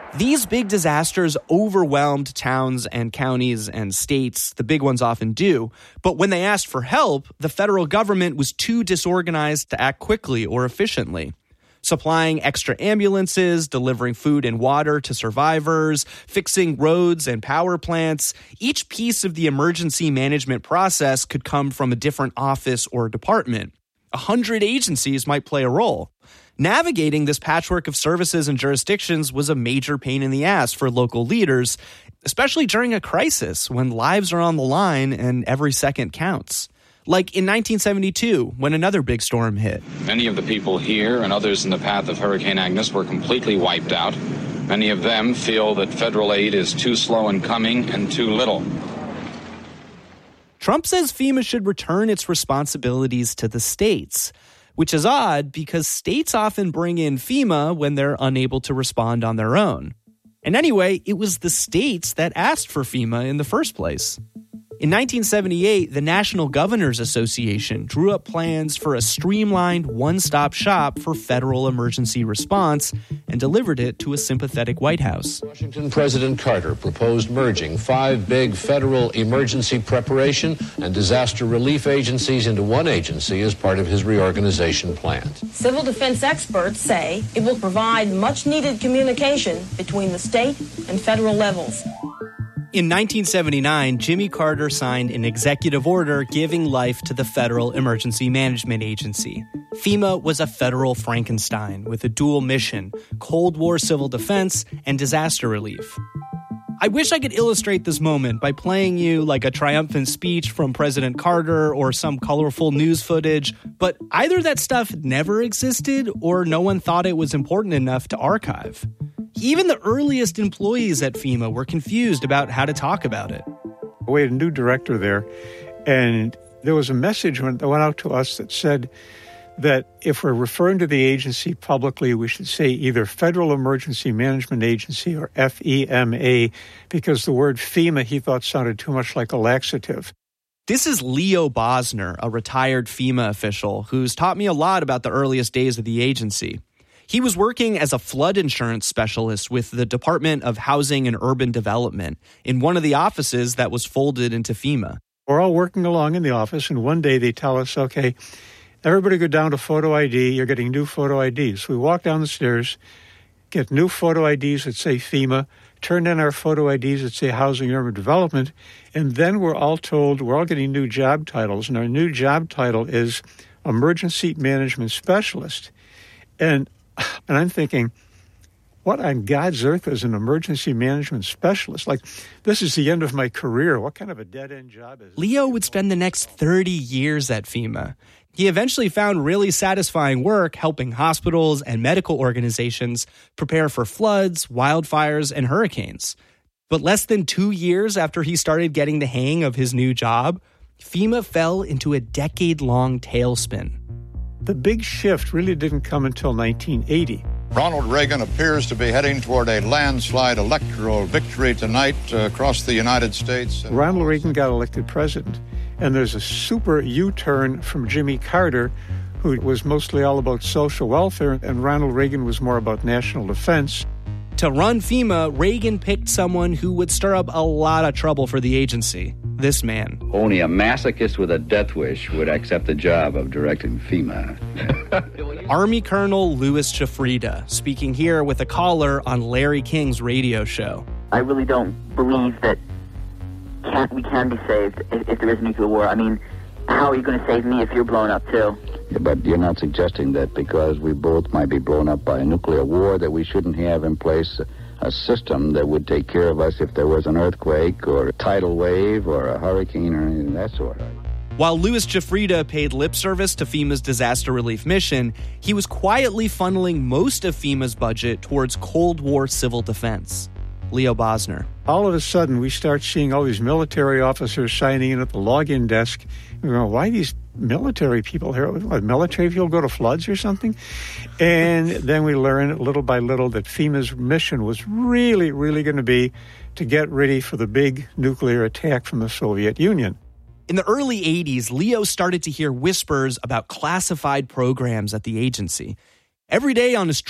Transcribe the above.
These big disasters overwhelmed towns and counties and states. The big ones often do. But when they asked for help, the federal government was too disorganized to act quickly or efficiently. Supplying extra ambulances, delivering food and water to survivors, fixing roads and power plants. Each piece of the emergency management process could come from a different office or department. 100 agencies might play a role. Navigating this patchwork of services and jurisdictions was a major pain in the ass for local leaders, especially during a crisis when lives are on the line and every second counts. Like in 1972, when another big storm hit. Many of the people here and others in the path of Hurricane Agnes were completely wiped out. Many of them feel that federal aid is too slow in coming and too little. Trump says FEMA should return its responsibilities to the states, which is odd because states often bring in FEMA when they're unable to respond on their own. And anyway, it was the states that asked for FEMA in the first place. In 1978, the National Governors Association drew up plans for a streamlined one-stop shop for federal emergency response and delivered it to a sympathetic White House. Washington President Carter proposed merging 5 big federal emergency preparation and disaster relief agencies into one agency as part of his reorganization plan. Civil defense experts say it will provide much-needed communication between the state and federal levels. In 1979, Jimmy Carter signed an executive order giving life to the Federal Emergency Management Agency. FEMA was a federal Frankenstein with a dual mission: Cold War civil defense and disaster relief. I wish I could illustrate this moment by playing you like a triumphant speech from President Carter or some colorful news footage, but either that stuff never existed or no one thought it was important enough to archive. Even the earliest employees at FEMA were confused about how to talk about it. We had a new director there, and there was a message that went out to us that said that if we're referring to the agency publicly, we should say either Federal Emergency Management Agency or FEMA, because the word FEMA he thought sounded too much like a laxative. This is Leo Bosner, a retired FEMA official who's taught me a lot about the earliest days of the agency. He was working as a flood insurance specialist with the Department of Housing and Urban Development in one of the offices that was folded into FEMA. We're all working along in the office, and one day they tell us, okay, everybody go down to photo ID. You're getting new photo IDs. We walk down the stairs, get new photo IDs that say FEMA, turn in our photo IDs that say Housing and Urban Development, and then we're all told we're all getting new job titles, and our new job title is Emergency Management Specialist. And I'm thinking, what on God's earth is an emergency management specialist? Like, this is the end of my career. What kind of a dead-end job is it? Leo would spend the next 30 years at FEMA. He eventually found really satisfying work helping hospitals and medical organizations prepare for floods, wildfires, and hurricanes. But less than 2 years after he started getting the hang of his new job, FEMA fell into a decade-long tailspin. The big shift really didn't come until 1980. Ronald Reagan appears to be heading toward a landslide electoral victory tonight across the United States. Ronald Reagan got elected president, and there's a super U-turn from Jimmy Carter, who was mostly all about social welfare, and Ronald Reagan was more about national defense. To run FEMA, Reagan picked someone who would stir up a lot of trouble for the agency. This man. Only a masochist with a death wish would accept the job of directing FEMA. Army Colonel Louis Jafrida, speaking here with a caller on Larry King's radio show. I really don't believe that we can be saved if there is a nuclear war. I mean, how are you going to save me if you're blown up too? Yeah, but you're not suggesting that because we both might be blown up by a nuclear war that we shouldn't have in place a system that would take care of us if there was an earthquake or a tidal wave or a hurricane or anything of that sort. While Louis Jafrida paid lip service to FEMA's disaster relief mission, he was quietly funneling most of FEMA's budget towards Cold War civil defense. Leo Bosner. All of a sudden, we start seeing all these military officers signing in at the login desk. We go, why these military people here? What, military people go to floods or something? And then we learn little by little that FEMA's mission was really, really going to be to get ready for the big nuclear attack from the Soviet Union. In the early 80s, Leo started to hear whispers about classified programs at the agency. Every day on his